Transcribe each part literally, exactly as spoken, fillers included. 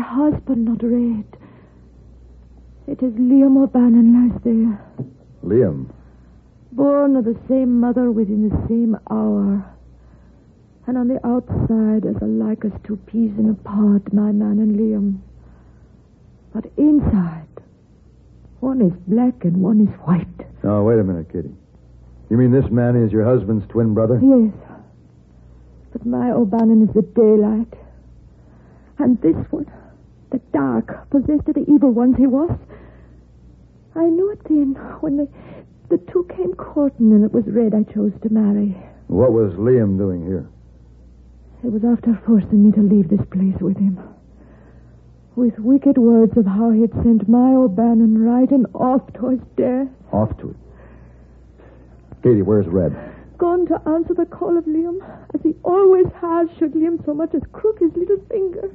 husband, not Red. It is Liam O'Bannon lies there. Liam? Born of the same mother within the same hour. And on the outside as alike as two peas in a pod, my man and Liam. But inside, one is black and one is white. Oh, wait a minute, Katie. You mean this man is your husband's twin brother? Yes. But my O'Bannon is the daylight. And this one, the dark, possessed of the evil ones he was. I knew it then when they, the two came courting and it was Red I chose to marry. What was Liam doing here? It was after forcing me to leave this place with him. With wicked words of how he'd sent my O'Bannon riding off to his death. Off to it. Katie, where's Red? Gone to answer the call of Liam, as he always has, should Liam so much as crook his little finger.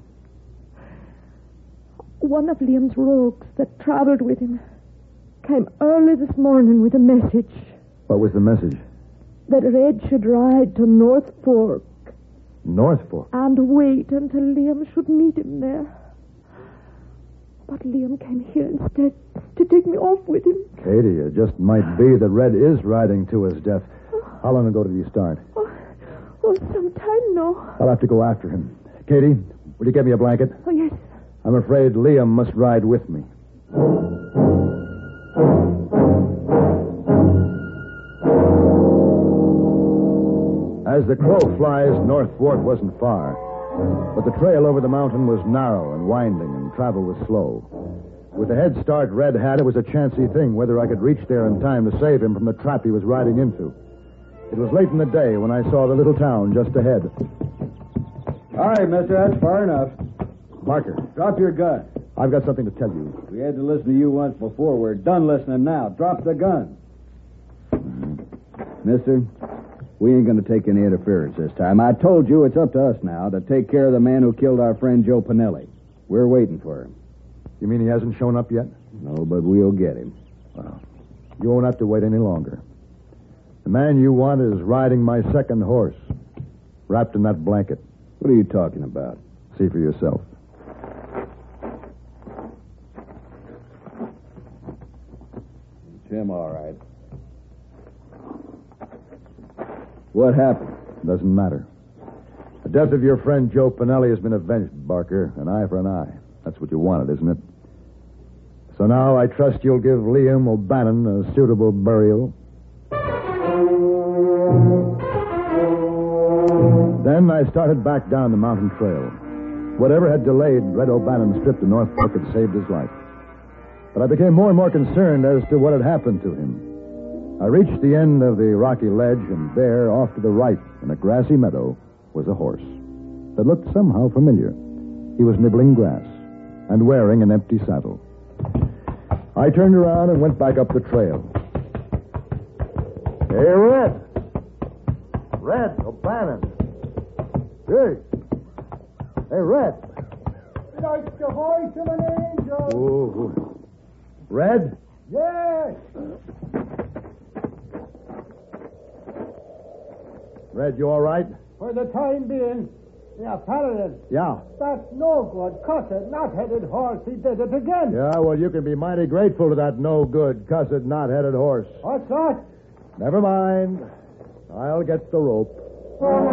One of Liam's rogues that travelled with him came early this morning with a message. What was the message? That Red should ride to North Fork. North Fork? And wait until Liam should meet him there. But Liam came here instead to take me off with him. Katie, it just might be that Red is riding to his death. How long ago did he start? Oh, oh, some time now. I'll have to go after him. Katie, will you get me a blanket? Oh, yes. I'm afraid Liam must ride with me. As the crow flies, North Fork wasn't far. But the trail over the mountain was narrow and winding, and travel was slow. With the head start Red had, it was a chancy thing whether I could reach there in time to save him from the trap he was riding into. It was late in the day when I saw the little town just ahead. All right, mister, that's far enough. Barker. Drop your gun. I've got something to tell you. We had to listen to you once before. We're done listening now. Drop the gun. Mm-hmm. Mister, we ain't going to take any interference this time. I told you it's up to us now to take care of the man who killed our friend Joe Pinelli. We're waiting for him. You mean he hasn't shown up yet? No, but we'll get him. Well, you won't have to wait any longer. The man you want is riding my second horse, wrapped in that blanket. What are you talking about? See for yourself. It's him, all right. What happened? Doesn't matter. The death of your friend Joe Pinelli has been avenged, Barker. An eye for an eye. That's what you wanted, isn't it? So now I trust you'll give Liam O'Bannon a suitable burial. Then I started back down the mountain trail. Whatever had delayed Red O'Bannon's trip to North Fork had saved his life. But I became more and more concerned as to what had happened to him. I reached the end of the rocky ledge, and there, off to the right, in a grassy meadow, was a horse that looked somehow familiar. He was nibbling grass and wearing an empty saddle. I turned around and went back up the trail. Hey, Red! Red O'Bannon! Hey! Hey, Red! Like the voice of an angel. Oh, Red? Yes. Red, you all right? For the time being. Yeah, Paladin. Yeah. That's no good. Cussed, not-headed horse. He did it again. Yeah, well, you can be mighty grateful to that no-good, cussed, not-headed horse. What's that? Never mind. I'll get the rope.